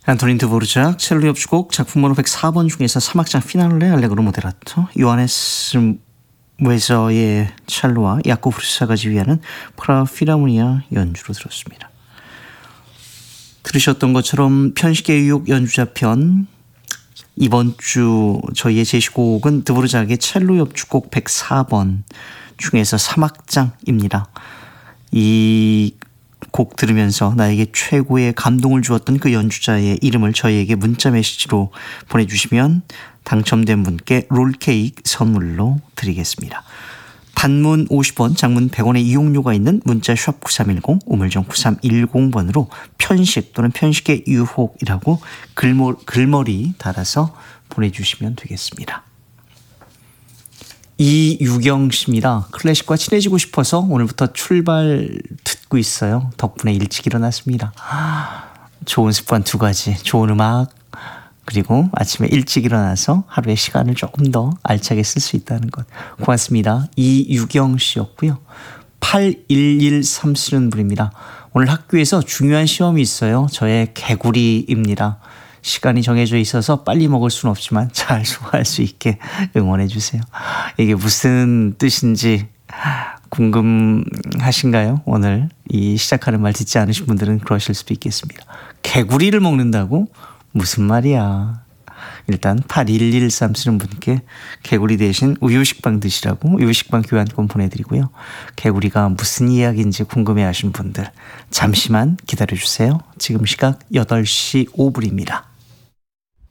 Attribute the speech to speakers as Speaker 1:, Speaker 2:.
Speaker 1: 안토닌 드보르작 첼로 협주곡 작품 번호 104번 중에서 3악장 피날레 알레그로 모데라토 요하네스 웨저의 첼로와 야코브 프루사가 지휘하는 프라하 필하모니아 연주로 들었습니다. 들으셨던 것처럼 편식의 유혹 연주자편 이번 주 저희의 제시곡은 드보르작의 첼로 협주곡 104번 중에서 3악장입니다. 이 곡 들으면서 나에게 최고의 감동을 주었던 그 연주자의 이름을 저희에게 문자 메시지로 보내주시면 당첨된 분께 롤케이크 선물로 드리겠습니다. 단문 50원, 장문 100원의 이용료가 있는 문자 샵 9310, 우물정 9310번으로 편식 또는 편식의 유혹이라고 글머리 달아서 보내주시면 되겠습니다. 이유경 씨입니다. 클래식과 친해지고 싶어서 오늘부터 출발 듣고 있어요. 덕분에 일찍 일어났습니다. 좋은 습관 2가지, 좋은 음악 그리고 아침에 일찍 일어나서 하루의 시간을 조금 더 알차게 쓸 수 있다는 것. 고맙습니다. 이유경 씨였고요. 8113 쓰는 분입니다. 오늘 학교에서 중요한 시험이 있어요. 저의 개구리입니다. 시간이 정해져 있어서 빨리 먹을 수는 없지만 잘 소화할 수 있게 응원해 주세요. 이게 무슨 뜻인지 궁금하신가요? 오늘 이 시작하는 말 듣지 않으신 분들은 그러실 수도 있겠습니다. 개구리를 먹는다고? 무슨 말이야. 일단 8113 쓰는 분께 개구리 대신 우유식빵 드시라고 우유식빵 교환권 보내드리고요. 개구리가 무슨 이야기인지 궁금해하신 분들 잠시만 기다려주세요. 지금 시각 8시 5분입니다.